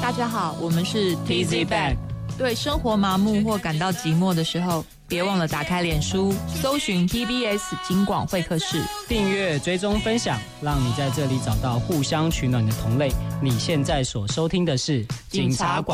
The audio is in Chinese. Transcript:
大家好，我们是 TZ Bag。 对生活麻木或感到寂寞的时候，别忘了打开脸书，搜寻 TBS 警广会客室， 订阅、追踪、分享，让你在这里找到互相取暖的同类。你现在所收听的是警察广